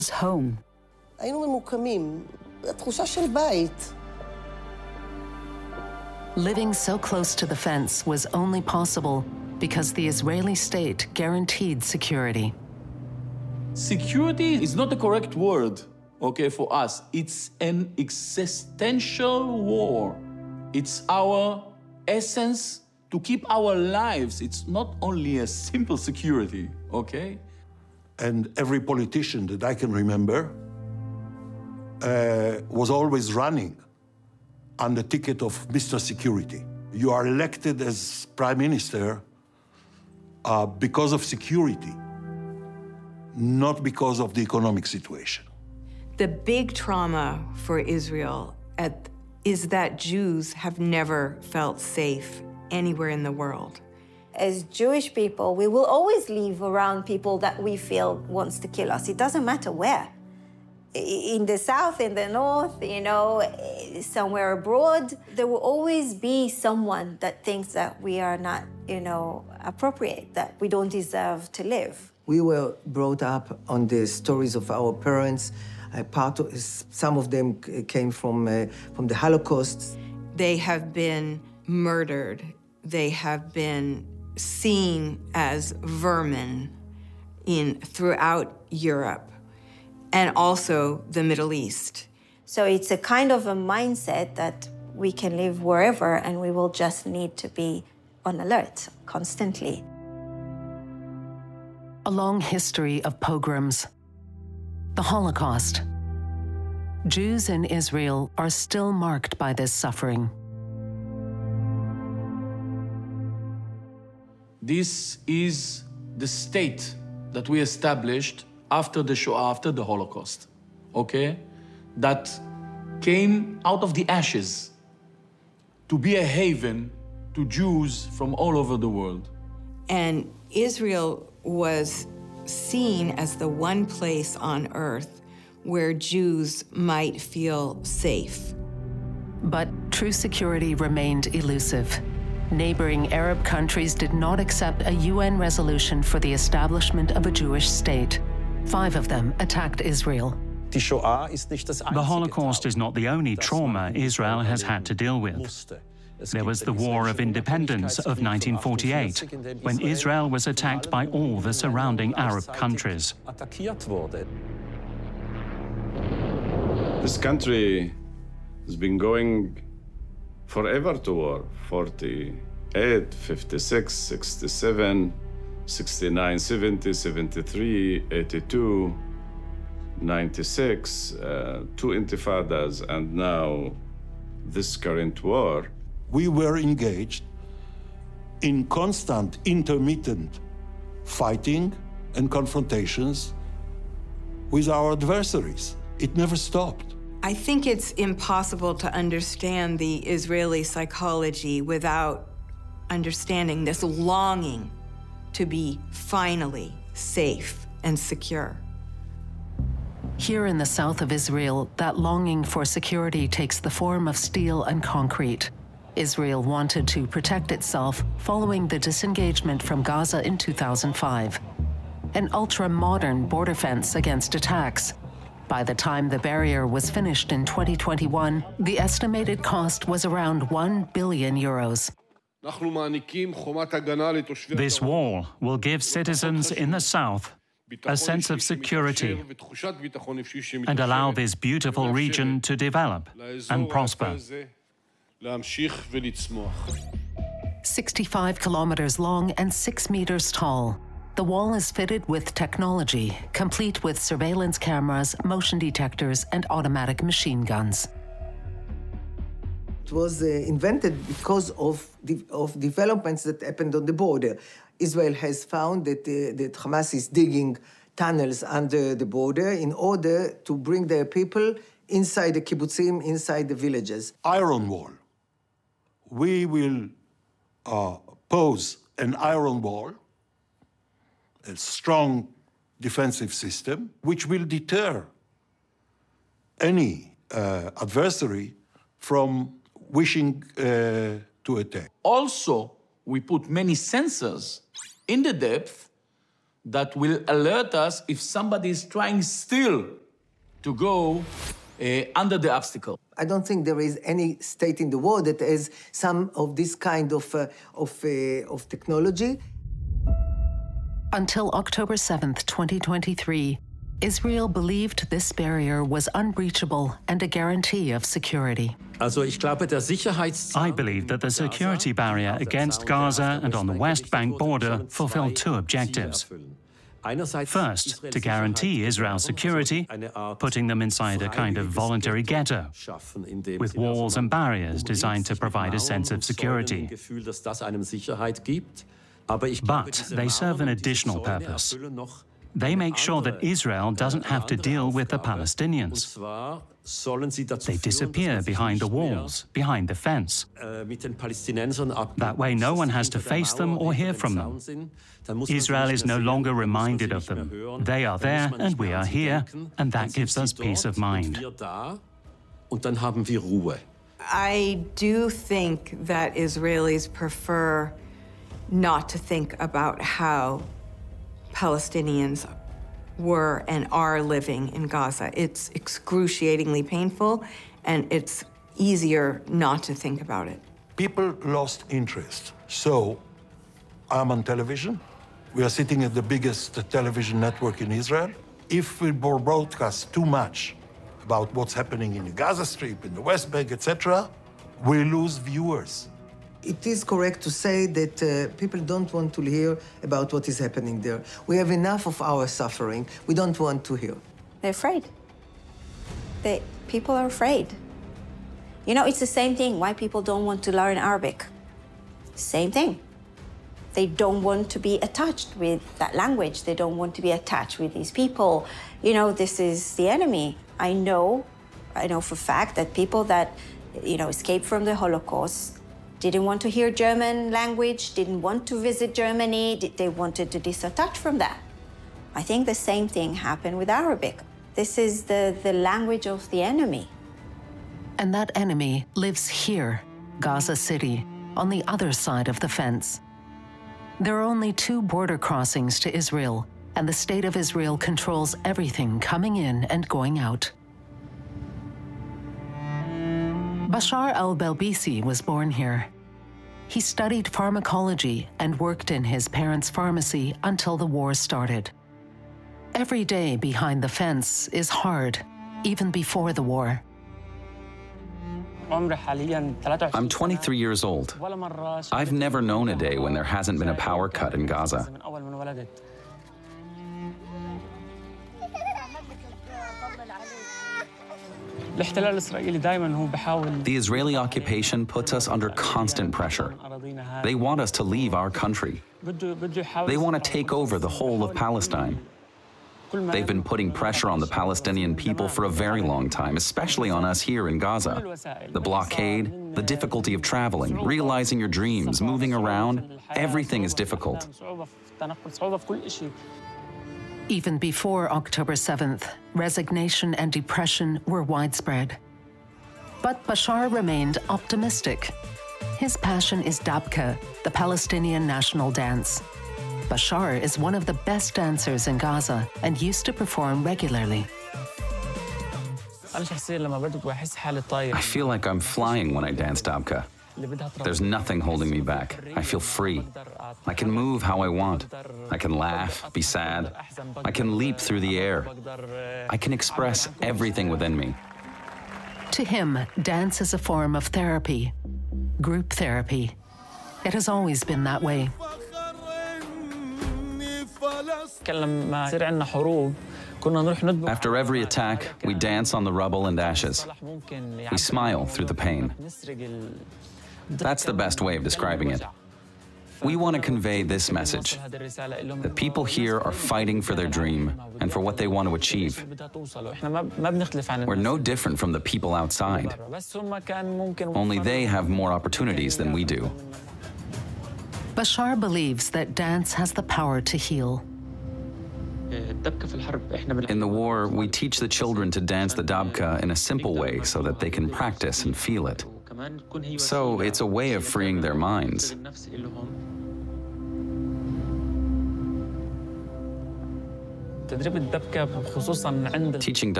home. היינו ממוקמים, התחושה של בית. Living so close to the fence was only possible because the Israeli state guaranteed security. Security is not the correct word, okay, for us. It's an existential war. It's our essence to keep our lives. It's not only a simple security, okay? And every politician that I can remember was always running on the ticket of Mr. Security. You are elected as prime minister because of security, not because of the economic situation. The big trauma for Israel is that Jews have never felt safe anywhere in the world. As Jewish people, we will always live around people that we feel wants to kill us. It doesn't matter where. In the south, in the north, you know, somewhere abroad, there will always be someone that thinks that we are not, you know, appropriate, that we don't deserve to live. We were brought up on the stories of our parents. Some of them came from the Holocaust. They have been murdered. They have been seen as vermin throughout Europe and also the Middle East. So it's a kind of a mindset that we can live wherever and we will just need to be on alert constantly. A long history of pogroms. The Holocaust. Jews in Israel are still marked by this suffering. This is the state that we established after the Shoah, after the Holocaust, okay? That came out of the ashes to be a haven to Jews from all over the world. And Israel was seen as the one place on earth where Jews might feel safe. But true security remained elusive. Neighboring Arab countries did not accept a UN resolution for the establishment of a Jewish state. 5 of them attacked Israel. The Holocaust is not the only trauma Israel has had to deal with. There was the War of Independence of 1948, when Israel was attacked by all the surrounding Arab countries. This country has been going forever to war. 48, 56, 67, 69, 70, 73, 82, 96, 2 intifadas, and now this current war. We were engaged in constant, intermittent fighting and confrontations with our adversaries. It never stopped. I think it's impossible to understand the Israeli psychology without understanding this longing to be finally safe and secure. Here in the south of Israel, that longing for security takes the form of steel and concrete. Israel wanted to protect itself following the disengagement from Gaza in 2005. An ultra-modern border fence against attacks. By the time the barrier was finished in 2021, the estimated cost was around €1 billion. This wall will give citizens in the south a sense of security and allow this beautiful region to develop and prosper. 65 kilometers long and 6 meters tall. The wall is fitted with technology, complete with surveillance cameras, motion detectors, and automatic machine guns. It was invented because of developments that happened on the border. Israel has found that Hamas is digging tunnels under the border in order to bring their people inside the kibbutzim, inside the villages. Iron wall. We will pose an iron wall, a strong defensive system, which will deter any adversary from wishing to attack. Also, we put many sensors in the depth that will alert us if somebody is trying still to go under the obstacle. I don't think there is any state in the world that has some of this kind of technology. Until October 7th, 2023, Israel believed this barrier was unbreachable and a guarantee of security. I believe that the security barrier against Gaza and on the West Bank border fulfilled two objectives. First, to guarantee Israel's security, putting them inside a kind of voluntary ghetto, with walls and barriers designed to provide a sense of security. But they serve an additional purpose. They make sure that Israel doesn't have to deal with the Palestinians. They disappear behind the walls, behind the fence. That way, no one has to face them or hear from them. Israel is no longer reminded of them. They are there and we are here, and that gives us peace of mind. I do think that Israelis prefer not to think about how Palestinians were and are living in Gaza. It's excruciatingly painful, and it's easier not to think about it. People lost interest. So I'm on television. We are sitting at the biggest television network in Israel. If we broadcast too much about what's happening in the Gaza Strip, in the West Bank, etc., we lose viewers. It is correct to say that people don't want to hear about what is happening there. We have enough of our suffering. We don't want to hear. They're afraid. People are afraid. You know, it's the same thing why people don't want to learn Arabic. Same thing. They don't want to be attached with that language. They don't want to be attached with these people. You know, this is the enemy. I know for a fact that people that, escaped from the Holocaust didn't want to hear German language, didn't want to visit Germany, they wanted to disattach from that. I think the same thing happened with Arabic. This is the language of the enemy. And that enemy lives here, Gaza City, on the other side of the fence. There are only 2 border crossings to Israel, and the State of Israel controls everything coming in and going out. Bashar al-Belbisi was born here. He studied pharmacology and worked in his parents' pharmacy until the war started. Every day behind the fence is hard, even before the war. I'm 23 years old. I've never known a day when there hasn't been a power cut in Gaza. The Israeli occupation puts us under constant pressure. They want us to leave our country. They want to take over the whole of Palestine. They've been putting pressure on the Palestinian people for a very long time, especially on us here in Gaza. The blockade, the difficulty of traveling, realizing your dreams, moving around, everything is difficult. Even before October 7th, resignation and depression were widespread. But Bashar remained optimistic. His passion is Dabka, the Palestinian national dance. Bashar is one of the best dancers in Gaza and used to perform regularly. I feel like I'm flying when I dance Dabka. There's nothing holding me back. I feel free. I can move how I want. I can laugh, be sad. I can leap through the air. I can express everything within me. To him, dance is a form of therapy, group therapy. It has always been that way. After every attack, we dance on the rubble and ashes. We smile through the pain. That's the best way of describing it. We want to convey this message, that people here are fighting for their dream and for what they want to achieve. We're no different from the people outside. Only they have more opportunities than we do. Bashar believes that dance has the power to heal. In the war, we teach the children to dance the dabka in a simple way so that they can practice and feel it. So it's a way of freeing their minds. Teaching